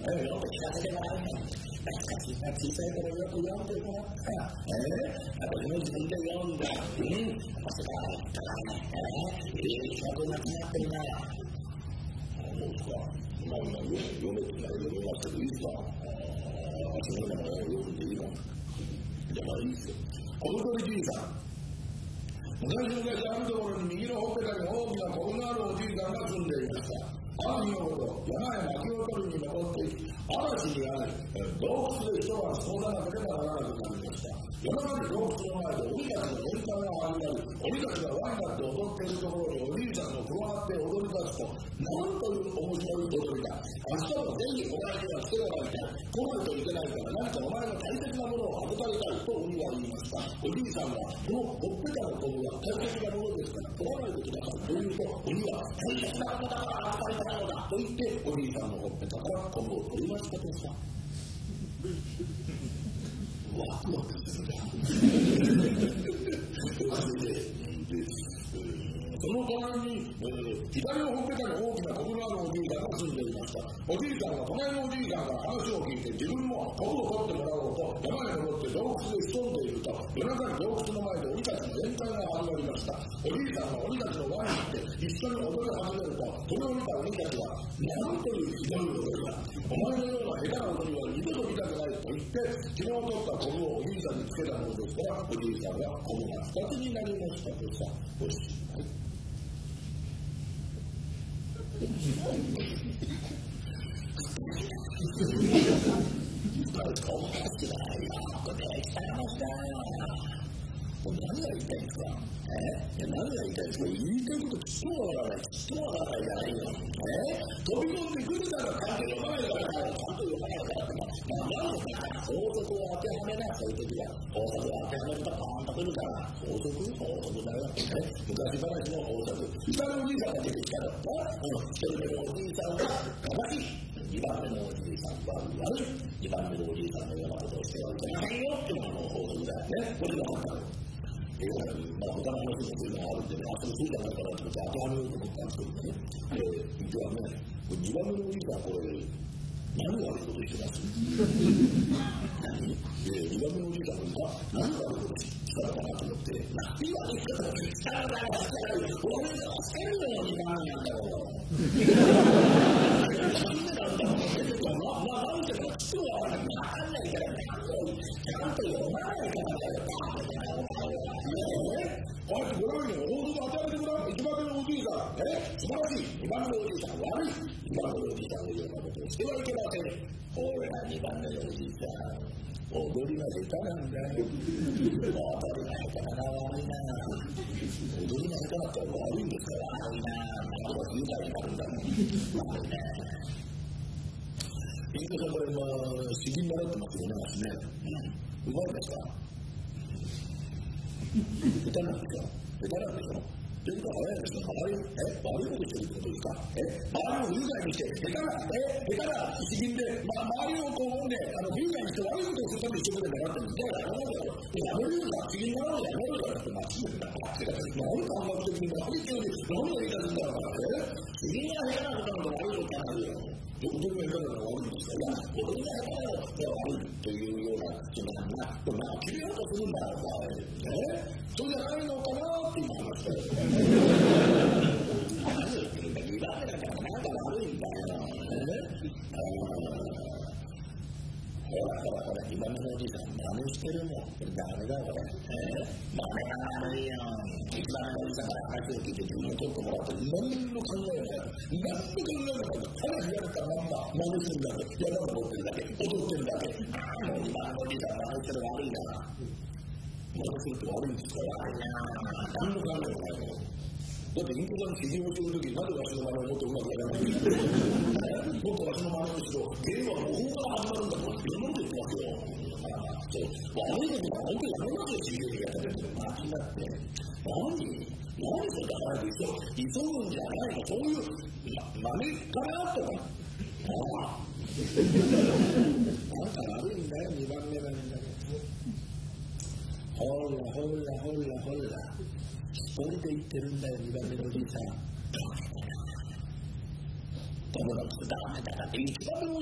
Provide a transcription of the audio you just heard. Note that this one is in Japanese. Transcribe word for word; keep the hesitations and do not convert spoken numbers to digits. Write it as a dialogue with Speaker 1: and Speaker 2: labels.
Speaker 1: えー、よく聞かせてもらうね。懐かしいな、小さい頃よく読んでもらった。えー、私も自分で読んだ。うん、面白かったね。えー、いい曲が決まってるな。そうですか。まあ、読めてない読めなくていいですか。その名前を読んでいいの。じゃあ、いいですよ。小太りじいさん。昔々あるところに右のほっぺたに大きなコブのあるおじいさんが住んでいました。ある日のこと、山へ薪を取りに登っていき、嵐にあり、洞窟で一晩過ごさなければならなくなりました。夜中に洞窟の前で鬼たちの宴会が始まり、鬼たちが輪になって踊っているところにおじいさんも加わって踊り出すと、なんという面白い踊りだ。明日もぜひお前には来てもらいたい。来ないといけないから何かお前の大切なものを預かりたいと鬼は言いました。おじいさんは、このほっぺたのコブは大切なものですから取らないでください。というと、鬼は大切なものだから預かりたいのだと言って、おじいさんのほっぺたからコブを取りましたとさ。ワクワクするな。その隣に、えー、左のほっぺたに大きなコブのあるおじいさんが住んでいました。おじいさんは隣のおじいさんが話を聞いて自分もコブを取ってもらおうと山へ登って洞窟で潜んでいると、夜中に洞窟の前で鬼たちの宴会が始まりました。おじいさんは鬼たちの輪に行って一緒に踊り始めると、それを見た鬼たちはなんというひどい踊りだ。お前のような下手な踊りは二度と見たくないと言って昨日取ったコブをおじいさんにつけたものですから、おじいさんはコブが二つになりましたとさ。おしまい。二人とも好きだよ。これ来た話だ。もう何が言いたいんですか。えー、何が言いたいんですか。言いたいこと聞くもわからない。聞くもわからないじゃないよ。えー、飛び込んでくるから関係読まないからちゃんと読まないからって何ですか。法則を当てはめな、そういう時は。法則を当てはめるとパーンとくるから。法則法則だよ。ね、昔話の法則。下のおじいさんが出てきたら、一人目のおじいさんは正しい。二番目のおじいさんは悪い。二番目のおじいさんのようなことをしてはいけないよっていうのが法則だよね。これが分かる。えー、まあ他の話もそういうのがあるんでね、あそこそうじゃないかなと思って当てはめようと思ったんですけどね。えー、実はね、二番目のおじいさんはこれ、何が悪いことしてます何えー、二番目のおじいさんが何が悪いことしたのかなと思って、何が悪いことしたのかなと思って、俺がしてるようになるんだよ。なんでなんだろう出てくるのは、まあ、なんていうか、聞くのはわかんないから、ちゃんと読まないからだよ。こうやってご覧に法則を与えてごらん。一番目のおじいさん、え素晴らしい。二番目のおじいさん、悪い。二番目のおじいさんのようなことをしてはいけません。ほら、二番目のおじいさん、踊りが下手なんだよ。踊りが下手なら悪いな。踊りが下手だったら悪いんですから、悪いな。なんとか不愉快になるんだもん。悪いな。インコさん、これは、詩吟習ってますよね、私ね。うん。うまいですか。下手なんでしょ。下手なんでしょ。というか、早いですよ。周り、え、悪いことしてるってことですか。え、周りを不愉快にして、下手な、え、下手な詩吟で、まあ、周りをこうね、あの、不愉快にして悪いことをするために一生懸命習ってるんです。だから、やめろよ。やめるような詩吟なのにやめろよって間違うんだ。何感覚的に、何急に、何が言いたいんだろうな。え、詩吟が下手なことなんて悪いことなんだよ。踊りが下手なのが悪いんですか。いや、踊りが下手なのが悪いというような気なんだ。でも、まあ、決めようとするんだよ、お前。え、そうじゃないのかなって今話したよ。何を言ってるんだ。二番目だからなんか悪いんだよ。ほらほらほら、二番目のおじいさん、真似してるもん。これダメだよ、これ。真似が悪いよ。一番目のおじさんから話を聞いて自分を取ってもらうと、何も考えない。何も考えなかった。ただ言われたまんま、真似するだけ。山を登ってるだけ。踊ってるだけ。ああ、もう二番目のおじいさん、真似してる悪いな。真似するって悪いんですから、悪いな。何も考えないの。だって、インコさんに詩吟をするとき、なぜわしの真似をもっとうまくやらないんですか。もっとわしの真似をしろ。芸は模倣から始まるんだと。いろんなこと言ってますよ。悪いのに、本当にやめますよ、詩吟をやらないと。間違って。何何それだから急ぐんじゃないの。そういう、真似からとか。ああ。なんか悪いんだよ、二番目なんだよ。ほらほらほらほら。一人で言ってるんだよ、二番目のおじいさん。友達とダメだからって一番目の